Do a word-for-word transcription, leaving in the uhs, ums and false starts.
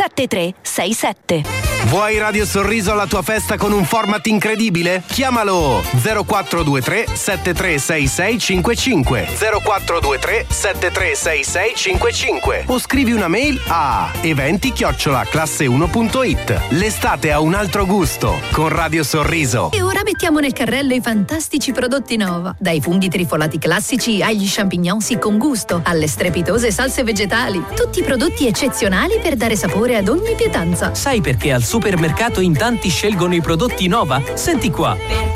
sette tre sei sette. Vuoi Radio Sorriso alla tua festa con un format incredibile? Chiamalo zero quattro due tre sette tre sei sei cinque cinque zero quattro due tre sette tre sei sei cinque cinque o scrivi una mail a eventi chiocciola classe uno punto it. L'estate ha un altro gusto con Radio Sorriso. E ora mettiamo nel carrello i fantastici prodotti Nova. Dai funghi trifolati classici agli champignon con gusto, alle strepitose salse vegetali. Tutti prodotti eccezionali per dare sapore ad ogni pietanza. Sai perché al supermercato in tanti scelgono i prodotti Nova? Senti qua.